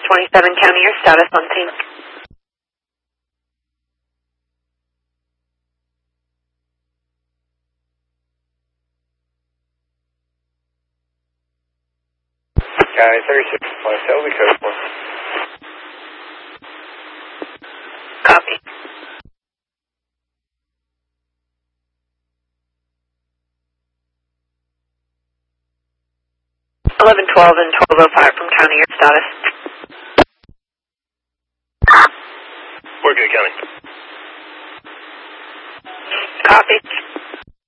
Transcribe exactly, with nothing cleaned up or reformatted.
twenty-seven County, your status on scene. County thirty-six, point Shelby, code four. Copy. eleven twelve and twelve oh five from County, your status. We're good, County. Copy.